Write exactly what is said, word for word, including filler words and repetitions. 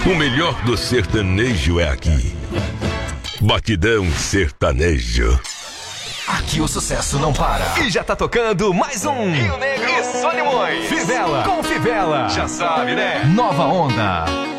O melhor do sertanejo é aqui. Batidão Sertanejo. Aqui o sucesso não para. E já tá tocando mais um Rio Negro e Solimões. Fivela com Fivela. Já sabe, né? Nova Onda.